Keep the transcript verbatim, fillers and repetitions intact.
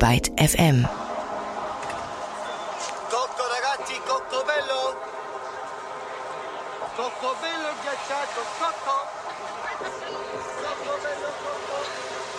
Byte F M. Cocco ragazzi, cocco bello! Cocco bello ghiacciato, cocco!